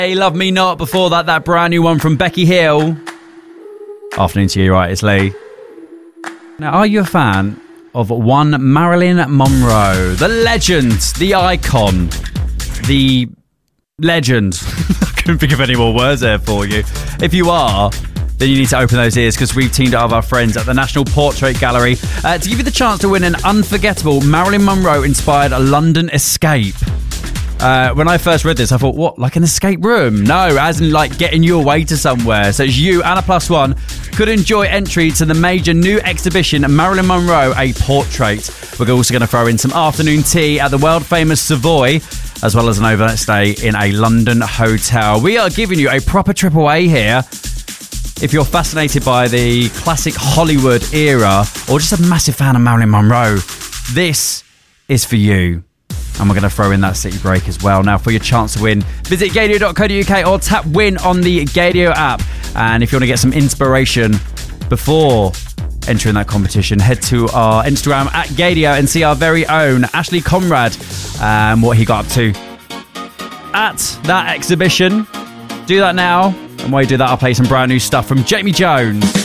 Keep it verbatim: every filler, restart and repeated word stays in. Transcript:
Hey, Love Me Not. Before that, that brand new one from Becky Hill. Afternoon to you, right, it's Lee. Now, are you a fan of one Marilyn Monroe? The legend, the icon, the legend. I couldn't think of any more words there for you. If you are, then you need to open those ears because we've teamed up with our friends at the National Portrait Gallery uh, to give you the chance to win an unforgettable Marilyn Monroe-inspired London escape. Uh, when I first read this, I thought, what, like an escape room? No, as in like getting you away to somewhere. So it's you and a plus one could enjoy entry to the major new exhibition, Marilyn Monroe, a Portrait. We're also going to throw in some afternoon tea at the world-famous Savoy, as well as an overnight stay in a London hotel. We are giving you a proper trip away here. If you're fascinated by the classic Hollywood era or just a massive fan of Marilyn Monroe, this is for you. And we're going to throw in that city break as well. Now, for your chance to win, visit gadio dot co dot uk or tap win on the Gadio app. And if you want to get some inspiration before entering that competition, head to our Instagram at Gadio and see our very own Ashley Conrad and um, what he got up to at that exhibition. Do that now. And while you do that, I'll play some brand new stuff from Jamie Jones.